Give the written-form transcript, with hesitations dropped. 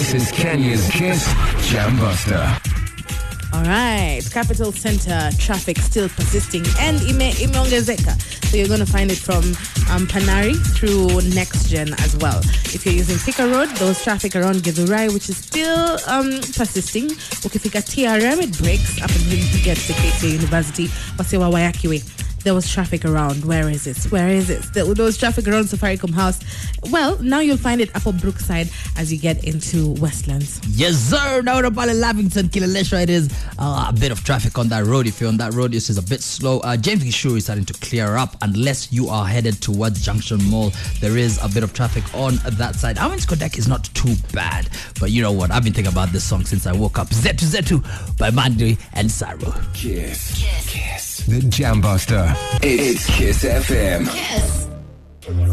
This is Kenya's Kiss Jambuster. All right, Capital Center traffic still persisting and imeongezeka. So you're going to find it from Panari through Next Gen as well. If you're using Thika Road, those traffic around Githurai, which is still persisting. Ukifika TRM, it breaks up until you get to KCA University. Wasiwa Wayakiwe. There was traffic around. Where is it? There was traffic around Safaricom House. Well, now you'll find it up on Brookside as you get into Westlands. Yes, sir. Now we're about Lavington, Kileleshwa. It is a bit of traffic on that road. If you're on that road, this is a bit slow. James Gishuru is starting to clear up unless you are headed towards Junction Mall. There is a bit of traffic on that side. Awens Kodak is not too bad. But you know what? I've been thinking about this song since I woke up. Zetu Zetu by Mandri and Saru. Kiss. The Jambuster. It's Kiss FM. Yes.